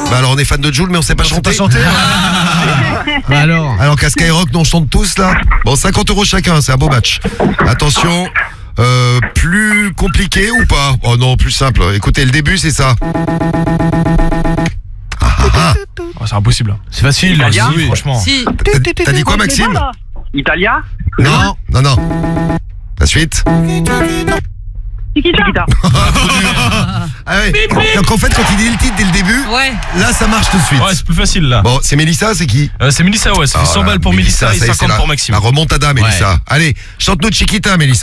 Bah alors on est fan de Jul mais on sait pas chanter. Bah alors qu'à Skyrock, nous on chante tous là. Bon, 50 € chacun, c'est un beau match. Attention, plus compliqué ou pas? Oh non, plus simple. Écoutez, le début c'est ça. Oh, c'est impossible. c'est facile. Italien, oui. Franchement. Si. T'as dit quoi, Maxime? Italia. Non. La suite. Chiquita. Ah ouais. Donc en fait, quand il dit le titre dès le début, Ouais. là ça marche tout de suite. Ouais, c'est plus facile là. Bon, c'est Mélissa, c'est qui? C'est Mélissa, ouais. Ça fait 100 balles pour Mélissa et ça y est, c'est 50 pour Maxime. La remontada, Mélissa. Allez, chante-nous Chiquita, Mélissa.